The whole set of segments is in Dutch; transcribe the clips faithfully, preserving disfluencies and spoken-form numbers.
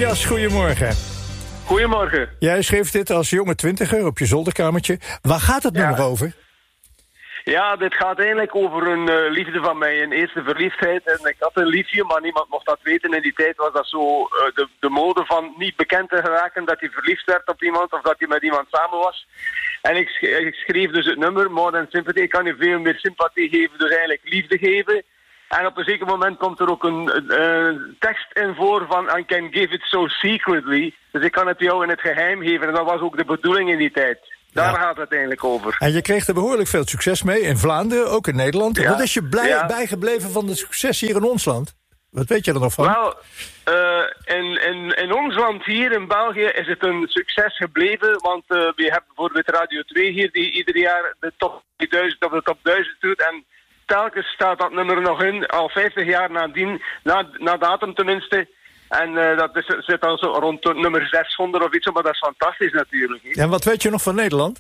Injas, goedemorgen. Goedemorgen. Jij schreef dit als jonge twintiger op je zolderkamertje. Waar gaat het ja. nummer over? Ja, dit gaat eigenlijk over een uh, liefde van mij, een eerste verliefdheid. En ik had een liefje, maar niemand mocht dat weten. In die tijd was dat zo uh, de, de mode van niet bekend te geraken dat hij verliefd werd op iemand of dat hij met iemand samen was. En ik, sch- ik schreef dus het nummer, More Than Sympathy. Ik kan je veel meer sympathie geven, dus eigenlijk liefde geven. En op een zeker moment komt er ook een uh, tekst in voor van I can give it so secretly. Dus ik kan het jou in het geheim geven. En dat was ook de bedoeling in die tijd. Daar ja. gaat het eigenlijk over. En je kreeg er behoorlijk veel succes mee in Vlaanderen, ook in Nederland. Ja. Wat is je blij ja. bijgebleven van het succes hier in ons land? Wat weet je er nog van? Wel, uh, in, in, in ons land hier in België is het een succes gebleven. Want uh, we hebben bijvoorbeeld Radio twee hier die ieder jaar de top duizend of de top duizend doet. En telkens staat dat nummer nog in, al vijftig jaar nadien, na, na datum tenminste. En uh, dat is, zit dan zo rond nummer zeshonderd of iets, maar dat is fantastisch natuurlijk. He. En wat weet je nog van Nederland?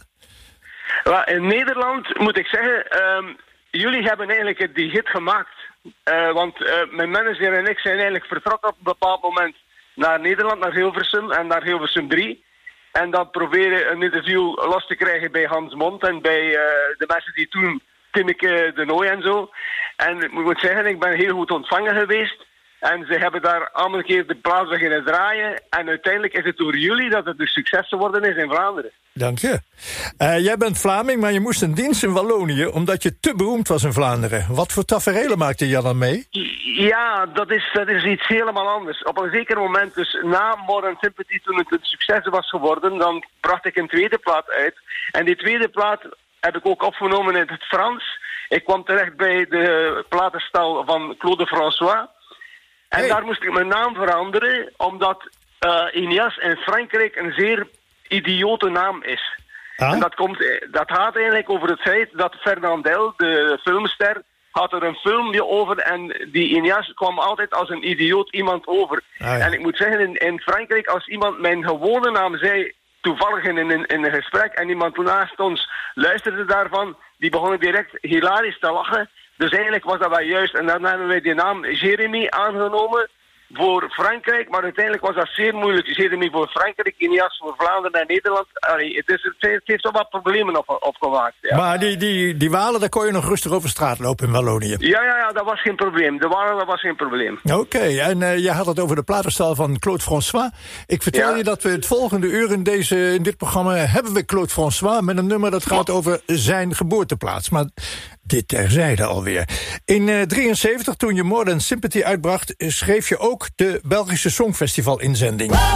Well, in Nederland moet ik zeggen, um, jullie hebben eigenlijk die hit gemaakt. Uh, want uh, mijn manager en ik zijn eigenlijk vertrokken op een bepaald moment naar Nederland, naar Hilversum en naar Hilversum drie. En dan proberen een interview los te krijgen bij Hans Mond en bij uh, de mensen die toen, Timmeke de Nooy en zo. En ik moet zeggen, ik ben heel goed ontvangen geweest. En ze hebben daar allemaal een keer de plaats beginnen draaien. En uiteindelijk is het door jullie dat het een succes geworden is in Vlaanderen. Dank je. Uh, jij bent Vlaming, maar je moest een dienst in Wallonië omdat je te beroemd was in Vlaanderen. Wat voor taferelen maakte je dan mee? Ja, dat is, dat is iets helemaal anders. Op een zeker moment, dus na More Than Sympathy, toen het een succes was geworden, dan bracht ik een tweede plaat uit. En die tweede plaat heb ik ook opgenomen in het Frans. Ik kwam terecht bij de platenstal van Claude François. En hey. daar moest ik mijn naam veranderen, omdat uh, Injas in Frankrijk een zeer idiote naam is. Ah? En dat, komt, dat gaat eigenlijk over het feit dat Fernandel, de filmster, had er een filmpje over en die Injas kwam altijd als een idioot iemand over. Ah, ja. En ik moet zeggen, in, in Frankrijk, als iemand mijn gewone naam zei, toevallig in, in, in een gesprek, en iemand naast ons luisterde daarvan, die begonnen direct hilarisch te lachen. Dus eigenlijk was dat wel juist. En dan hebben wij die naam Jeremy aangenomen voor Frankrijk. Maar uiteindelijk was dat zeer moeilijk. Jeremy voor Frankrijk, Injas voor Vlaanderen en Nederland. Allee, het, is, het heeft toch wat problemen op, opgemaakt. Ja. Maar die, die, die Walen, daar kon je nog rustig over straat lopen in Wallonië? Ja, ja, ja, dat was geen probleem. De Walen, dat was geen probleem. Oké, okay, en uh, je had het over de platenstal van Claude François. Ik vertel ja. je dat we het volgende uur in, deze, in dit programma hebben we Claude François met een nummer dat gaat over zijn geboorteplaats. Maar dit terzijde alweer. In uh, drieënzeventig, toen je More Than Sympathy uitbracht, schreef je ook de Belgische Songfestival-inzending.